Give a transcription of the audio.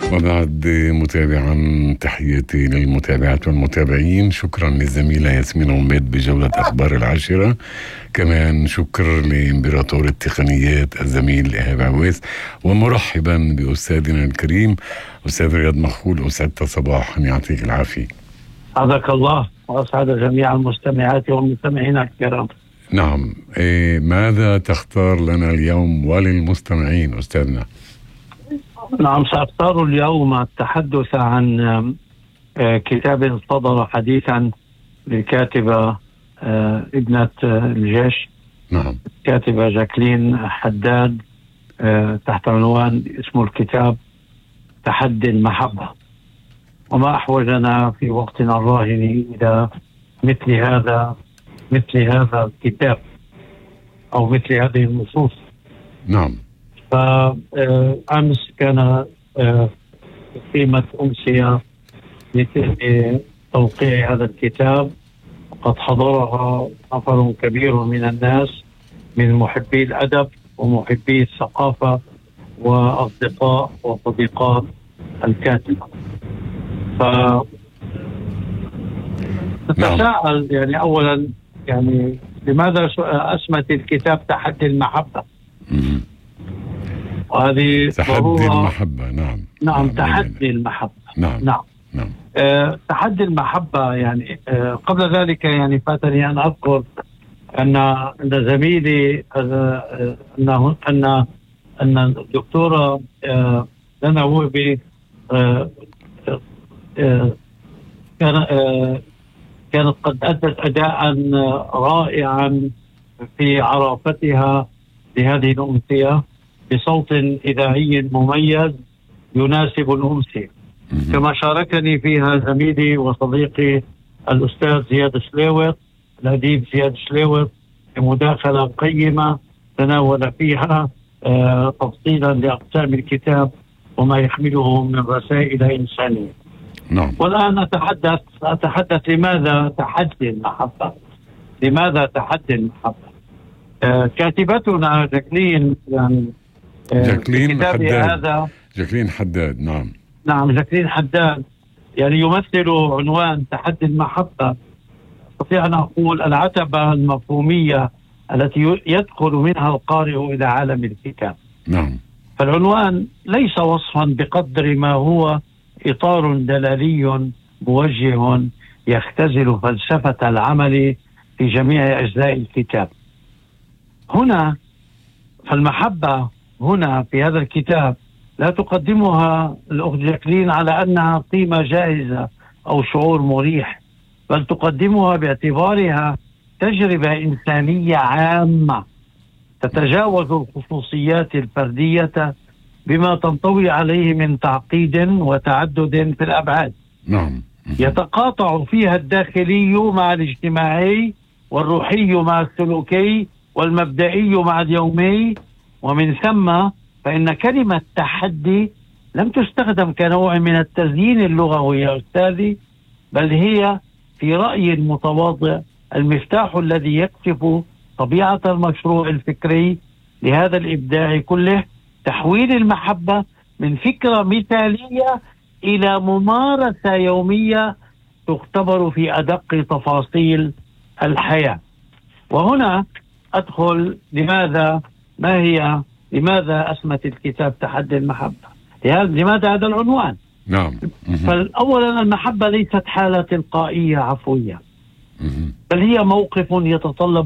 وبعد متابعا، تحياتي للمتابعات والمتابعين. شكرا للزميلة ياسمين عماد بجولة أخبار العاشرة. كمان شكر لإمبراطور التقنيات الزميل إيهاب عويس، ومرحبا بأستاذنا الكريم أستاذ رياض مخول. أسعدت صباحا، يعطيك العافية. حفظك الله وأسعد جميع المستمعات والمستمعين الكرام. نعم، ماذا تختار لنا اليوم وللمستمعين أستاذنا؟ نعم، سأختار اليوم التحدث عن كتاب صدر حديثا للكاتبة ابنة الجيش، نعم، كاتبة جاكلين حداد، تحت عنوان اسم الكتاب تحدي المحبة. وما أحوجنا في وقتنا الراهن إلى مثل هذا الكتاب أو مثل هذه النصوص. نعم. فأمس كان قيمة أمسية لتوقيع هذا الكتاب، وقد حضرها نفر كبير من الناس من محبي الأدب ومحبي الثقافة وأصدقاء وصديقات الكاتبة. نتساءل يعني أولا، يعني لماذا أسمت الكتاب تحدي المحبة؟ وهذه تحدي المحبة. نعم، تحدي المحبة. نعم. تحدي المحبة. يعني قبل ذلك يعني فاتني أن أذكر أن زميلي أن الدكتورة لنا وهبي كانت قد أدت أداء رائعا في عرافتها لهذه الأمسية بصوت إذاعي مميز يناسب الأمسية، كما شاركني فيها زميلي وصديقي الأستاذ زياد شليوت، الأديب زياد شليوت، بمداخلة قيمة تناول فيها تفصيلا لأقسام الكتاب وما يحمله من رسائل إنسانية. نعم. والآن أتحدث لماذا تحدي المحبة؟ لماذا تحدي المحبة؟ كاتبتنا جاكلين، يعني جاكلين حداد. نعم، جاكلين حداد يعني يمثل عنوان تحدي المحبة. أستطيع أن أقول العتبة المفهومية التي يدخل منها القارئ إلى عالم الكتاب. نعم. فالعنوان ليس وصفا بقدر ما هو إطار دلالي موجه يختزل فلسفة العمل في جميع أجزاء الكتاب. هنا فالمحبة هنا في هذا الكتاب لا تقدمها الأخت جاكلين على أنها قيمة جائزة أو شعور مريح، بل تقدمها باعتبارها تجربة إنسانية عامة تتجاوز الخصوصيات الفردية بما تنطوي عليه من تعقيد وتعدد في الأبعاد. نعم. يتقاطع فيها الداخلي مع الاجتماعي، والروحي مع السلوكي، والمبدئي مع اليومي. ومن ثم فإن كلمة تحدي لم تستخدم كنوع من التزيين اللغوي يا أستاذي، بل هي في رأيي المتواضع المفتاح الذي يكشف طبيعة المشروع الفكري لهذا الإبداع كله، تحويل المحبة من فكرة مثالية إلى ممارسة يومية تختبر في أدق تفاصيل الحياة. وهنا أدخل لماذا أسمت الكتاب تحدي المحبة؟ لماذا هذا العنوان؟ نعم. فأولا المحبة ليست حالة تلقائية عفوية، بل هي موقف يتطلب